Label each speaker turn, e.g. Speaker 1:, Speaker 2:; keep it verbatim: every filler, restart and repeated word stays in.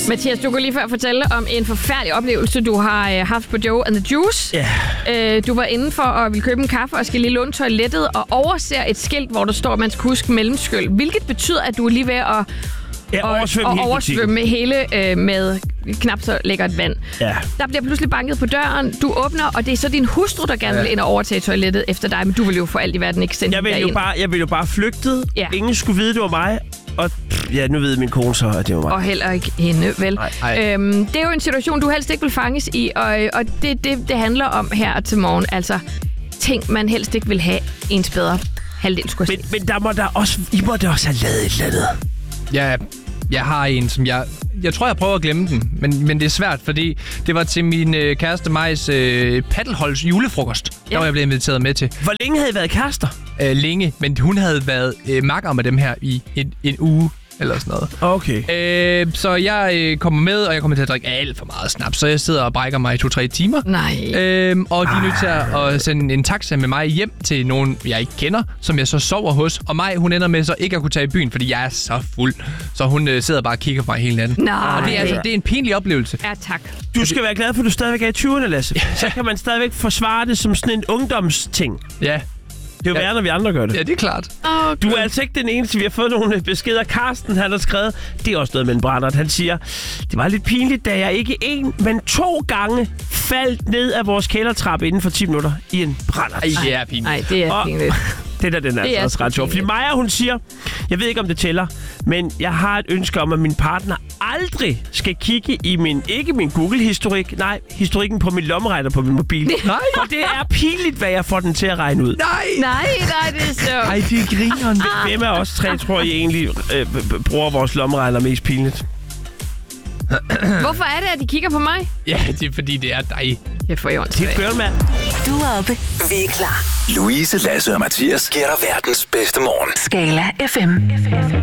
Speaker 1: Mathias, du kunne lige før fortælle om en forfærdelig oplevelse, du har øh, haft på Joe and the Juice.
Speaker 2: Ja.
Speaker 1: Yeah. Øh, du var inde for at ville købe en kaffe og skal lige låne toilettet og overser et skilt, hvor der står, at man skal huske mellemskyld. Hvilket betyder, at du er lige ved at
Speaker 2: Ja, oversvømme,
Speaker 1: og,
Speaker 2: hele,
Speaker 1: og oversvømme hele øh, med knap så lækkert vand.
Speaker 2: Ja.
Speaker 1: Der bliver pludselig banket på døren. Du åbner, og det er så din hustru, der gerne ja. vil ind og overtage toilettet efter dig. Men du vil jo for alt i verden ikke sende
Speaker 2: jeg vil
Speaker 1: dig
Speaker 2: jo
Speaker 1: ind.
Speaker 2: bare, Jeg vil jo bare flygtet.
Speaker 1: Ja.
Speaker 2: Ingen skulle vide, det var mig. Og ja, nu ved min kone så, at det var mig.
Speaker 1: Og heller ikke hende, vel?
Speaker 2: Nej, nej.
Speaker 1: Øhm, det er jo en situation, du helst ikke vil fanges i. Og, og det, det, det handler om her til morgen. Altså, ting, man helst ikke vil have ens bedre halvdel skulle
Speaker 2: men, men der må der også, I må da også have lavet et eller andet.
Speaker 3: Ja, jeg har en, som jeg... Jeg tror, jeg prøver at glemme den, men, men det er svært, fordi det var til min øh, kæreste Majs øh, paddelholds julefrokost, ja. Der var jeg blevet inviteret med til.
Speaker 2: Hvor længe havde I været kærester?
Speaker 3: Øh, længe, men hun havde været øh, makker med dem her i en, en uge eller sådan noget.
Speaker 2: Okay.
Speaker 3: Øh, så jeg øh, kommer med, og jeg kommer til at drikke alt for meget snaps, så jeg sidder og brækker mig i to-tre timer.
Speaker 1: Nej.
Speaker 3: Øh, og de er nødt til at, at sende en taxa med mig hjem til nogen, jeg ikke kender, som jeg så sover hos. Og mig, hun ender med så ikke at kunne tage i byen, fordi jeg er så fuld. Så hun øh, sidder bare og kigger på mig hele natten.
Speaker 1: Nej.
Speaker 3: Og det er, altså, det er en pinlig oplevelse.
Speaker 1: Ja, tak.
Speaker 2: Du skal være glad for, at du stadigvæk er i tyverne, Lasse. Så kan man stadigvæk forsvare det som sådan en ungdomsting.
Speaker 3: Ja.
Speaker 2: Det er jo værre, når vi andre gør det.
Speaker 3: Ja, det er klart.
Speaker 1: Oh,
Speaker 2: Du er altså ikke den eneste. Vi har fået nogle beskeder. Carsten, han har skrevet, det er også noget med en brændert. Han siger, det var lidt pinligt, da jeg ikke en, men to gange faldt ned af vores kældertrappe inden for ti minutter i en brændert.
Speaker 3: Ej, det er pinligt.
Speaker 1: Nej, det er
Speaker 2: Og-
Speaker 1: pinligt.
Speaker 2: Det der, den er,
Speaker 1: Det er
Speaker 2: altså også ret sjov. Fordi
Speaker 1: pinligt.
Speaker 2: Maja, hun siger, jeg ved ikke, om det tæller, men jeg har et ønske om, at min partner aldrig skal kigge i min, ikke min Google-historik, nej, historikken på min lommeregner på min mobil.
Speaker 3: Nej.
Speaker 2: For det er pinligt, hvad jeg får den til at regne ud.
Speaker 3: Nej.
Speaker 1: Nej, nej, det er så...
Speaker 3: Ej, det er grineren.
Speaker 2: Hvem af os tre, tror jeg egentlig, øh, bruger vores lommeregner mest pinligt?
Speaker 1: Hvorfor er det, at de kigger på mig?
Speaker 3: Ja, det er fordi, det er dig.
Speaker 1: Jeg får jo
Speaker 2: Det er girl, mand.
Speaker 4: Du er oppe. Vi er klar.
Speaker 5: Louise, Lasse og Mathias giver dig verdens bedste morgen.
Speaker 4: Skala F M.